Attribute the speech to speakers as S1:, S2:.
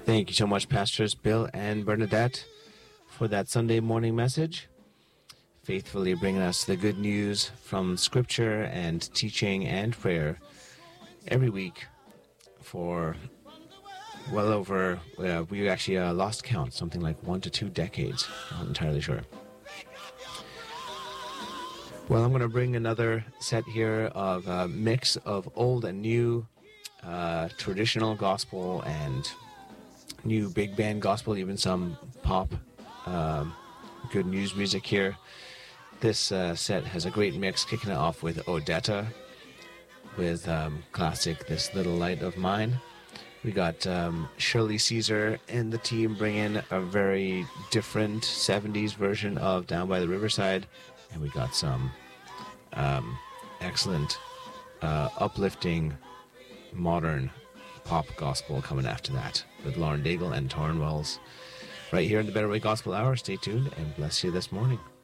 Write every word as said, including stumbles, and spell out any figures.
S1: Thank you so much, Pastors Bill and Bernadette, for that Sunday morning message, faithfully bringing us the good news from Scripture and teaching and prayer every week for well over, uh, we actually uh, lost count, something like one to two decades. Not entirely sure. Well, I'm going to bring another set here of a mix of old and new, uh, traditional gospel and new big band gospel, even some pop, um, good news music here. This uh, set has a great mix, kicking it off with Odetta, with um, classic This Little Light of Mine. We got um, Shirley Caesar and the team bringing a very different seventies version of Down by the Riverside. And we got some um, excellent, uh, uplifting, modern pop gospel coming after that with Lauren Daigle and Torrin Wells. Right here in the Better Way Gospel Hour. Stay tuned and bless you this morning.